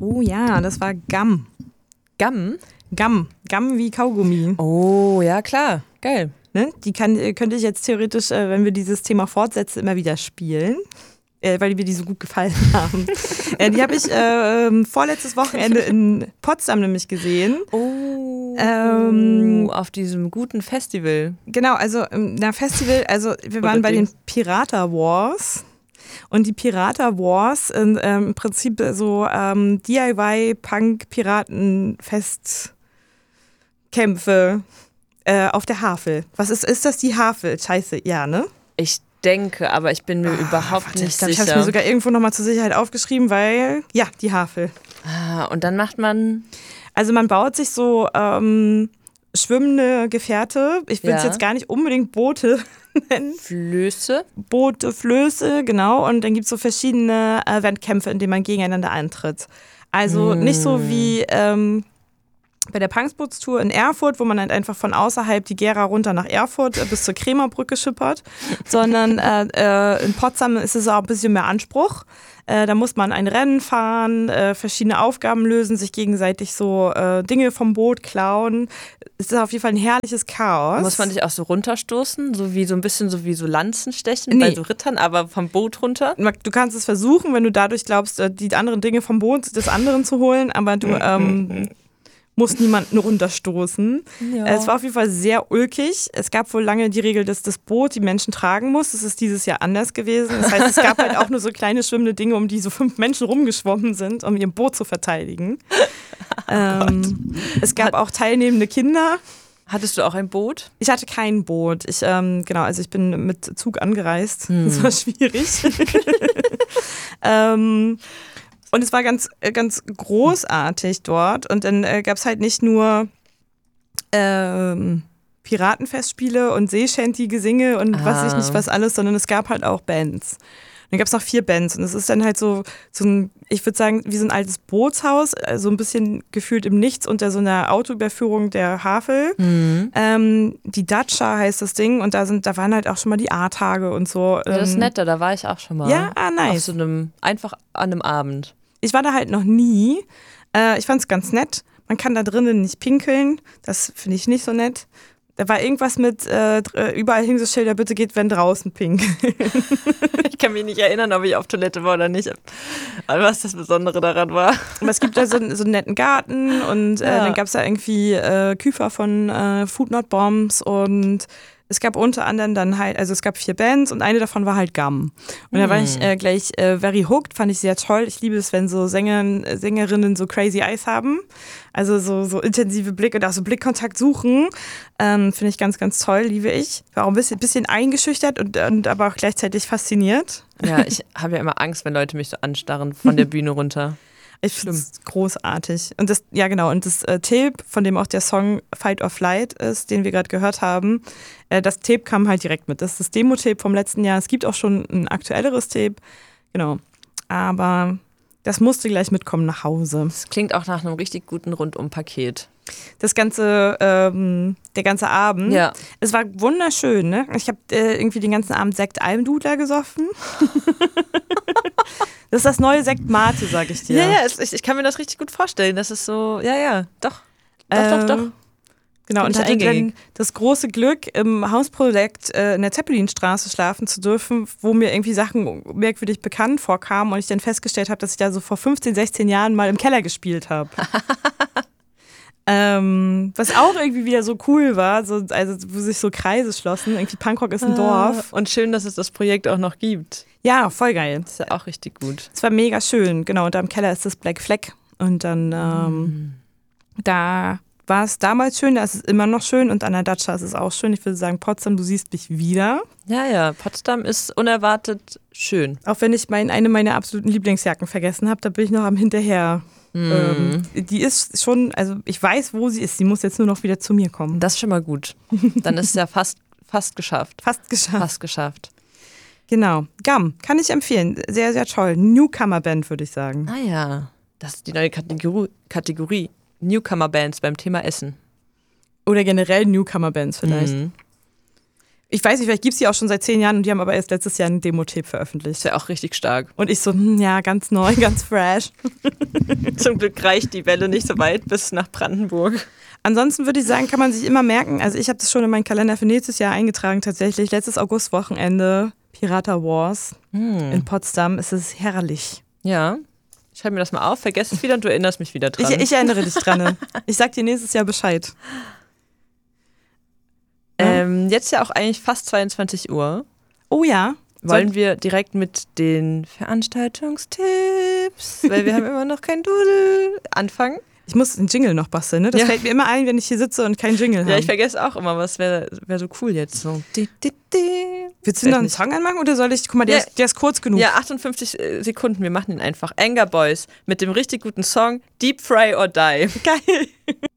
Oh ja, das war Gum. Gum? Gum wie Kaugummi. Oh, ja klar. Geil. Ne? Die könnte ich jetzt theoretisch, wenn wir dieses Thema fortsetzen, immer wieder spielen. Weil mir die so gut gefallen haben. Die habe ich vorletztes Wochenende in Potsdam nämlich gesehen. Auf diesem guten Festival. Genau, also Festival, also wir waren bei den Pirata Wars. Und die Pirata Wars sind im Prinzip so DIY-Punk-Piraten-Festkämpfe auf der Havel. Was ist das, die Havel? Scheiße, ja, ne? Ich denke, aber ich bin mir überhaupt nicht sicher. Ich habe es mir sogar irgendwo nochmal zur Sicherheit aufgeschrieben, weil, ja, die Havel. Und dann macht man... Also man baut sich so schwimmende Gefährte. Ich will es jetzt gar nicht unbedingt Boote nennen. Flöße? Boote, Flöße, genau. Und dann gibt es so verschiedene Wettkämpfe, in denen man gegeneinander antritt. Also nicht so wie bei der Punksbootstour in Erfurt, wo man halt einfach von außerhalb die Gera runter nach Erfurt bis zur Kremerbrücke schippert, sondern in Potsdam ist es auch ein bisschen mehr Anspruch. Da muss man ein Rennen fahren, verschiedene Aufgaben lösen, sich gegenseitig so Dinge vom Boot klauen. Es ist auf jeden Fall ein herrliches Chaos. Muss man dich auch so runterstoßen? So ein bisschen so wie so Lanzen stechen bei so Rittern, aber vom Boot runter? Du kannst es versuchen, wenn du dadurch glaubst, die anderen Dinge vom Boot des anderen zu holen, aber du musst niemanden runterstoßen. Ja. Es war auf jeden Fall sehr ulkig. Es gab wohl lange die Regel, dass das Boot die Menschen tragen muss. Das ist dieses Jahr anders gewesen. Das heißt, es gab halt auch nur so kleine schwimmende Dinge, um die so 5 Menschen rumgeschwommen sind, um ihr Boot zu verteidigen. Es gab auch teilnehmende Kinder. Hattest du auch ein Boot? Ich hatte kein Boot. Ich bin mit Zug angereist. Das war schwierig. Und es war ganz, ganz großartig dort. Und dann gab es halt nicht nur Piratenfestspiele und Seeshanty-Gesinge und was ich nicht was alles, sondern es gab halt auch Bands. Und dann gab es noch 4 Bands. Und es ist dann halt so ein, ich würde sagen, wie so ein altes Bootshaus, so ein bisschen gefühlt im Nichts unter so einer Autoüberführung der Havel. Die Datscha heißt das Ding. Und da waren halt auch schon mal die A-Tage und so. Ja, das ist netter, da war ich auch schon mal. Ja, nice. Auf so einfach an einem Abend. Ich war da halt noch nie. Ich fand es ganz nett. Man kann da drinnen nicht pinkeln. Das finde ich nicht so nett. Da war irgendwas mit, überall hing so Schilder, bitte geht, wenn draußen pinkeln. Ich kann mich nicht erinnern, ob ich auf Toilette war oder nicht. Aber was das Besondere daran war. Aber es gibt da so einen netten Garten und dann gab es da irgendwie Küfer von Food Not Bombs und es gab unter anderem dann halt, also es gab 4 Bands und eine davon war halt Gum. Und da war ich gleich very hooked, fand ich sehr toll. Ich liebe es, wenn so Sängerinnen so crazy eyes haben. Also so intensive Blicke und auch so Blickkontakt suchen. Finde ich ganz, ganz toll, liebe ich. War auch ein bisschen eingeschüchtert und aber auch gleichzeitig fasziniert. Ja, ich habe ja immer Angst, wenn Leute mich so anstarren von der Bühne runter. Ich finde es großartig. Und das Tape, von dem auch der Song Fight or Flight ist, den wir gerade gehört haben, das Tape kam halt direkt mit. Das ist das Demo-Tape vom letzten Jahr. Es gibt auch schon ein aktuelleres Tape. Genau. Aber das musste gleich mitkommen nach Hause. Das klingt auch nach einem richtig guten Rundum-Paket. Der ganze Abend. Ja. Es war wunderschön, ne? Ich habe irgendwie den ganzen Abend Sekt Almdudler gesoffen. Das ist das neue Sekt Mate, sag ich dir. Ja, ich kann mir das richtig gut vorstellen. Das ist so, doch. Genau, und hatte dann das große Glück, im Hausprojekt in der Zeppelinstraße schlafen zu dürfen, wo mir irgendwie Sachen merkwürdig bekannt vorkamen und ich dann festgestellt habe, dass ich da so vor 15, 16 Jahren mal im Keller gespielt habe. Was auch irgendwie wieder so cool war, wo sich so Kreise schlossen. Irgendwie Punkrock ist ein Dorf. Und schön, dass es das Projekt auch noch gibt. Ja, voll geil. Das ist ja auch richtig gut. Es war mega schön, genau. Und da im Keller ist das Black Flag. Und dann da war es damals schön, da ist es immer noch schön. Und an der Datscha ist es auch schön. Ich würde sagen, Potsdam, du siehst mich wieder. Ja, Potsdam ist unerwartet schön. Auch wenn ich eine meiner absoluten Lieblingsjacken vergessen habe, da bin ich noch am Hinterher. Die ist schon, also ich weiß, wo sie ist. Sie muss jetzt nur noch wieder zu mir kommen. Das ist schon mal gut. Dann ist es ja fast geschafft. Fast geschafft. Genau. Gum, kann ich empfehlen. Sehr, sehr toll. Newcomer-Band, würde ich sagen. Ah ja, das ist die neue Kategorie. Newcomer-Bands beim Thema Essen. Oder generell Newcomer-Bands vielleicht. Ich weiß nicht, vielleicht gibt es die auch schon seit 10 Jahren und die haben aber erst letztes Jahr ein Demo-Tape veröffentlicht. Das wäre auch richtig stark. Und ich so, ja, ganz neu, ganz fresh. Zum Glück reicht die Welle nicht so weit bis nach Brandenburg. Ansonsten würde ich sagen, kann man sich immer merken, also ich habe das schon in meinen Kalender für nächstes Jahr eingetragen, tatsächlich. Letztes Augustwochenende, Pirata Wars in Potsdam. Es ist herrlich. Ja, schreib mir das mal auf, vergess es wieder und du erinnerst mich wieder dran. Ich erinnere dich dran. Ich sag dir nächstes Jahr Bescheid. Jetzt ja auch eigentlich fast 22 Uhr. Oh ja. Wollen wir direkt mit den Veranstaltungstipps, weil wir haben immer noch kein Doodle, anfangen? Ich muss den Jingle noch basteln, ne? Das fällt mir immer ein, wenn ich hier sitze und keinen Jingle habe. Ja, ich vergesse auch immer, was wäre so cool jetzt. So. Willst du noch einen Song anmachen oder soll ich, guck mal, der ist kurz genug. Ja, 58 Sekunden, wir machen ihn einfach. Anger Boys mit dem richtig guten Song Deep Fry or Die. Geil.